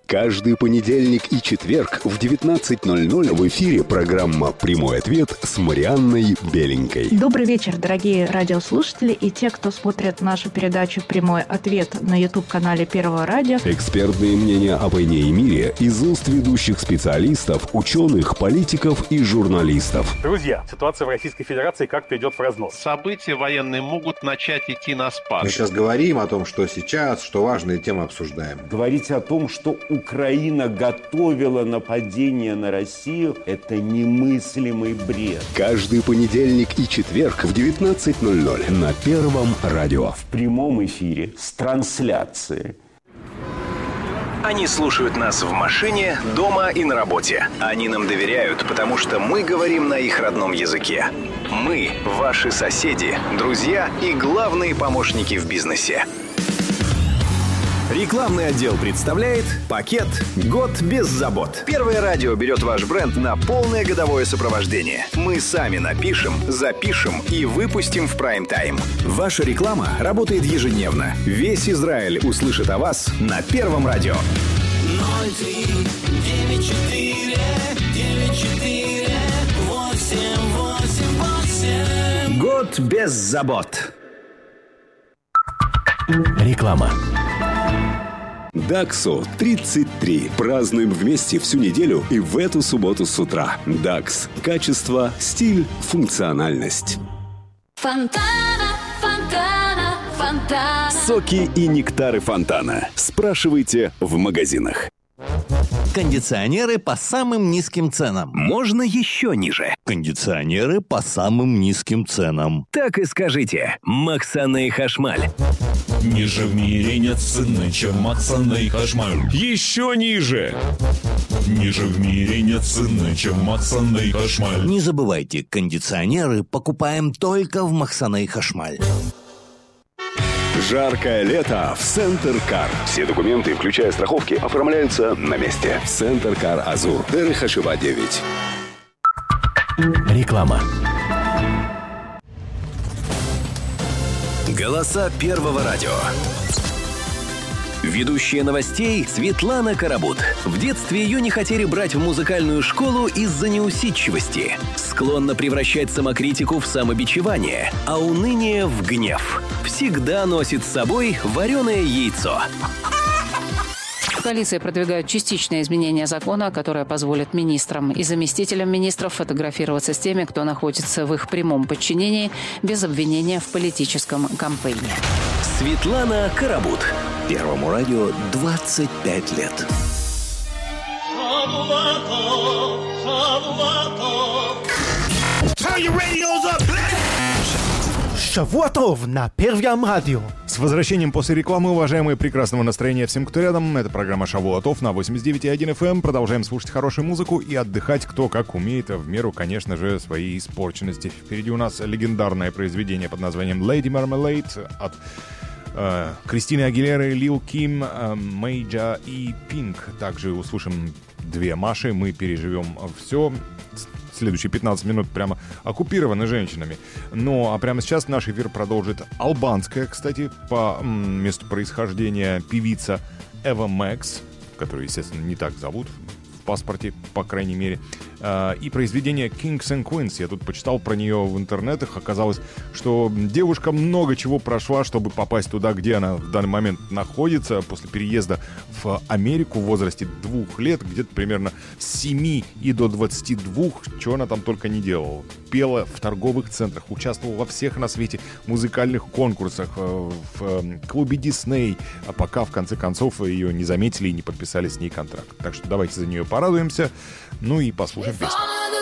Каждый понедельник и четверг в 19:00 в эфире программа «Прямой ответ» с Марианной Беленькой. Добрый вечер, дорогие радиослушатели и те, кто смотрит нашу передачу «Прямой ответ» на YouTube-канале Первого радио. Экспертные мнения о войне и мире из уст ведущих специалистов, ученых, политиков и журналистов. Друзья, ситуация в Российской Федерации как-то идет в разнос. События военные могут начать идти на спад. Мы сейчас говорим о том, что сейчас, что важные темы обсуждаем. Говорить о том, что Украина готовила нападение на Россию, это немыслимый бред. Каждый понедельник и четверг в 19:00 на Первом радио. В прямом эфире с трансляцией. Они слушают нас в машине, дома и на работе. Они нам доверяют, потому что мы говорим на их родном языке. Мы – ваши соседи, друзья и главные помощники в бизнесе. Рекламный отдел представляет пакет «Год без забот». Первое радио берет ваш бренд на полное годовое сопровождение. Мы сами напишем, запишем и выпустим в прайм-тайм. Ваша реклама работает ежедневно. Весь Израиль услышит о вас на Первом радио. 03-94-94-888. Год без забот. Реклама. Даксу 33. Празднуем вместе всю неделю и в эту субботу с утра. Дакс. Качество, стиль, функциональность. Фонтана, фонтана, фонтана. Соки и нектары фонтана. Спрашивайте в магазинах. Кондиционеры по самым низким ценам. Можно еще ниже. Кондиционеры по самым низким ценам. Так и скажите. Максаны Хашмаль. Ниже в мире нет цены, чем Максаны Хашмаль. Еще ниже. Ниже в мире нет цены, чем Максаны Хашмаль. Не забывайте, кондиционеры покупаем только в Максаны Хашмаль. Жаркое лето в Центр Кар. Все документы, включая страховки, оформляются на месте. Центр Кар Азур. Дерехашева 9. Реклама. Голоса Первого радио. Ведущая новостей Светлана Карабут. В детстве ее не хотели брать в музыкальную школу из-за неусидчивости. Склонна превращать самокритику в самобичевание, а уныние в гнев. Всегда носит с собой вареное яйцо. Коалиция продвигает частичное изменение закона, которое позволит министрам и заместителям министров фотографироваться с теми, кто находится в их прямом подчинении, без обвинения в политическом кампейне. Светлана Карабут. Первому радио 25 лет. Шавуа Тов на Первом радио. С возвращением после рекламы, уважаемые, прекрасного настроения всем, кто рядом. Это программа «Шавуа Тов» на 89,1 FM. Продолжаем слушать хорошую музыку и отдыхать кто как умеет, в меру, конечно же, своей испорченности. Впереди у нас легендарное произведение под названием «Lady Marmalade» от Кристины Агилеры, Лил Ким, Мейджа и Пинк. Также услышим две Маши, мы переживем все. Следующие 15 минут прямо оккупированы женщинами. Ну, а прямо сейчас наш эфир продолжит албанская, кстати, по месту происхождения певица Эва Мэкс, которую, естественно, не так зовут в паспорте, по крайней мере. И произведение Kings and Queens. Я тут почитал про нее в интернетах. Оказалось, что девушка много чего прошла, чтобы попасть туда, где она в данный момент находится. После переезда в Америку в возрасте 2 лет, где-то примерно с 7 и до 22, чего она там только не делала. Пела в торговых центрах, участвовала во всех на свете музыкальных конкурсах, в клубе Дисней, а пока в конце концов ее не заметили и не подписали с ней контракт. Так что давайте за нее порадуемся, ну и послушаем песню.